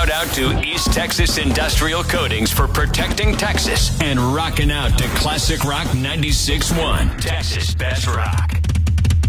Shout out to East Texas Industrial Coatings for protecting Texas and rocking out to Classic Rock 96.1, Texas Best Rock.